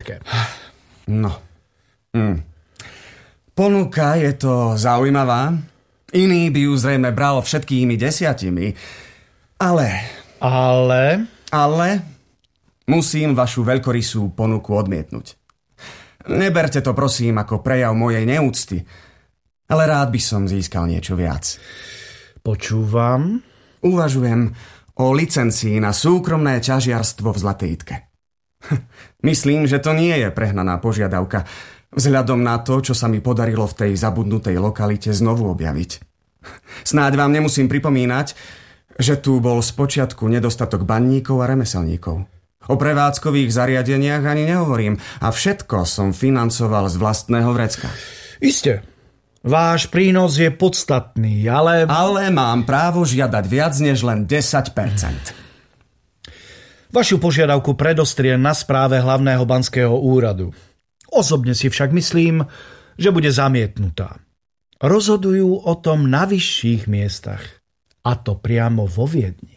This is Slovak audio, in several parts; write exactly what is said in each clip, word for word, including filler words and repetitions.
desiatke. No. Hm. Ponuka je to zaujímavá. Iný by ju zrejme bral všetkými desiatimi. Ale... Ale... Ale... Musím vašu veľkorysú ponuku odmietnúť. Neberte to prosím ako prejav mojej neúcty, ale rád by som získal niečo viac. Počúvam. Uvažujem o licencii na súkromné ťažiarstvo v Zlatej Idke. Myslím, že to nie je prehnaná požiadavka, vzhľadom na to, čo sa mi podarilo v tej zabudnutej lokalite znovu objaviť. Snáď vám nemusím pripomínať, že tu bol spočiatku nedostatok baníkov a remeselníkov. O prevádzkových zariadeniach ani nehovorím a všetko som financoval z vlastného vrecka. Isté. Váš prínos je podstatný, ale... Ale mám právo žiadať viac než len desať percent. Vašu požiadavku predostriem na správe hlavného banského úradu. Osobne si však myslím, že bude zamietnutá. Rozhodujú o tom na vyšších miestach. A to priamo vo Viedni.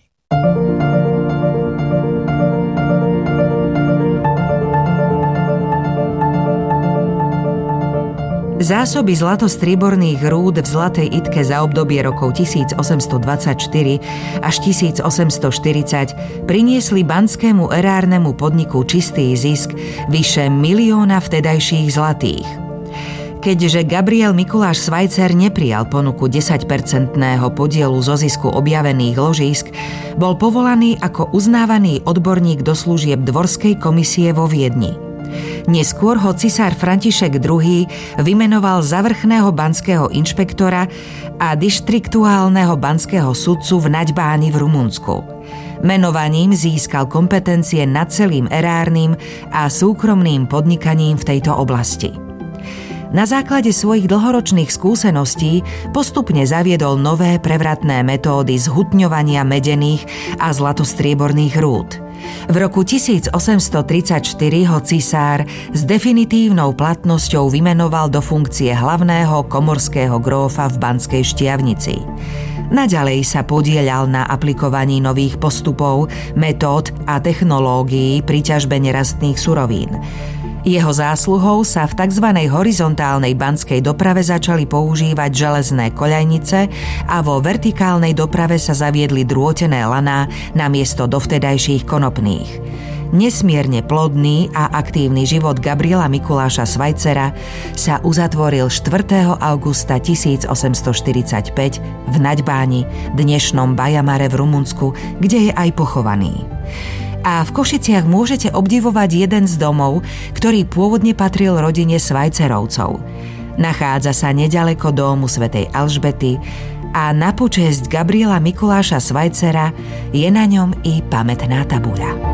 Zásoby zlato-strieborných rúd v Zlatej Idke za obdobie rokov tisícosemstodvadsaťštyri až tisícosemstoštyridsať priniesli banskému erárnemu podniku čistý zisk vyše milióna vtedajších zlatých. Keďže Gabriel Mikuláš Svajcer neprijal ponuku desaťpercentného podielu zo zisku objavených ložísk, bol povolaný ako uznávaný odborník do služieb dvorskej komisie vo Viedni. Neskôr ho cisár František druhý. vymenoval za vrchného banského inšpektora a dištriktuálneho banského sudcu v Naďbáni v Rumunsku. Menovaním získal kompetencie nad celým erárnym a súkromným podnikaním v tejto oblasti. Na základe svojich dlhoročných skúseností postupne zaviedol nové prevratné metódy zhutňovania medených a zlatostrieborných rúd. V roku tisícosemstotridsaťštyri ho cisár s definitívnou platnosťou vymenoval do funkcie hlavného komorského grófa v Banskej Štiavnici. Naďalej sa podieľal na aplikovaní nových postupov, metód a technológií pri ťažbe nerastných surovín. Jeho zásluhou sa v tzv. Horizontálnej banskej doprave začali používať železné koľajnice a vo vertikálnej doprave sa zaviedli drôtené laná namiesto dovtedajších konopných. Nesmierne plodný a aktívny život Gabriela Mikuláša Svajcera sa uzatvoril štvrtého augusta tisícosemstoštyridsaťpäť v Naďbáni, dnešnom Bajamare v Rumunsku, kde je aj pochovaný. A v Košiciach môžete obdivovať jeden z domov, ktorý pôvodne patril rodine Svajcerovcov. Nachádza sa neďaleko domu svätej Alžbety a na počesť Gabriela Mikuláša Svajcera je na ňom i pamätná tabuľa.